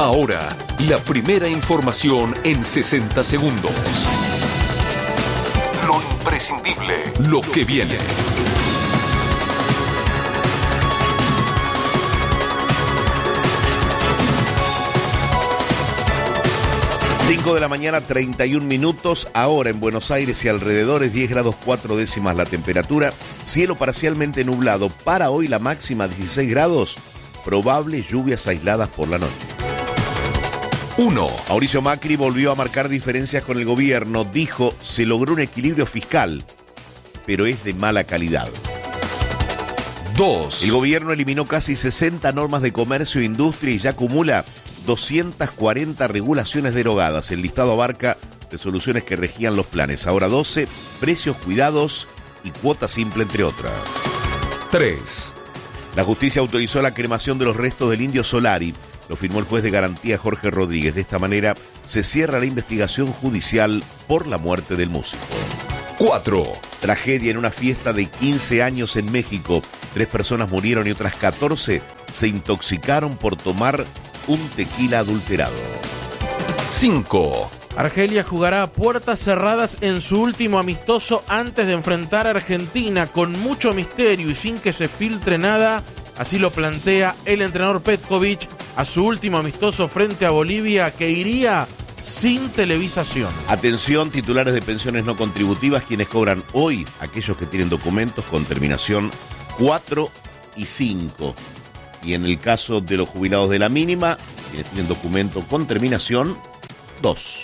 Ahora, la primera información en 60 segundos. Lo imprescindible, lo que viene. 5 de la mañana, 31 minutos. Ahora en Buenos Aires y alrededores, 10 grados 4 décimas la temperatura. Cielo parcialmente nublado. Para hoy la máxima 16 grados. Probables lluvias aisladas por la noche. 1. Mauricio Macri volvió a marcar diferencias con el gobierno. Dijo, se logró un equilibrio fiscal, pero es de mala calidad. 2. El gobierno eliminó casi 60 normas de comercio e industria y ya acumula 240 regulaciones derogadas. El listado abarca resoluciones que regían los planes. Ahora 12, precios cuidados y cuota simple, entre otras. 3. La justicia autorizó la cremación de los restos del Indio Solari. Lo firmó el juez de garantía Jorge Rodríguez. De esta manera se cierra la investigación judicial por la muerte del músico. 4. Tragedia en una fiesta de 15 años en México. 3 personas murieron y otras 14 se intoxicaron por tomar un tequila adulterado. 5. Argelia jugará a puertas cerradas en su último amistoso antes de enfrentar a Argentina, con mucho misterio y sin que se filtre nada. Así lo plantea el entrenador Petkovic a su último amistoso frente a Bolivia, que iría sin televisación. Atención, titulares de pensiones no contributivas, quienes cobran hoy, aquellos que tienen documentos con terminación 4 y 5. Y en el caso de los jubilados de la mínima, quienes tienen documento con terminación 2.